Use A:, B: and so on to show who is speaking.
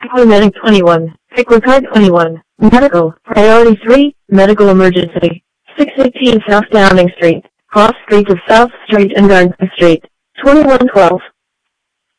A: Medic 21, Pickler Card 21, Medical, Priority 3, Medical Emergency, 618 South Downing Street, Cross Streets of South Street and Garden Street, 2112.